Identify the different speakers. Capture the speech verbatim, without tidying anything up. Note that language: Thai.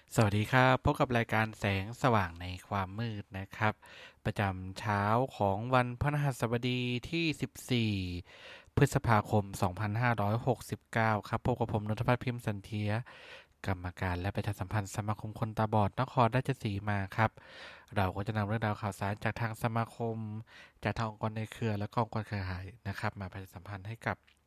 Speaker 1: สวัสดีครับพบกับรายการแสงสว่างในความมืดนะครับประจำเช้าของวันพฤหัสบดีที่สิบสี่พฤษภาคมสองพันห้าร้อยหกสิบเก้าครับพบกับผมนนทพัฒน์พิมพ์สันเทียกรรมการและประชาสัมพันธ์สมาคมคนตาบอดนครราชสีมาครับเราก็จะนำเรื่องราวข่าวสารจากทางสมาคมจากทางองค์กรในเครือและก็องค์กรเครือข่ายนะครับมาประชาสัมพันธ์ให้กับ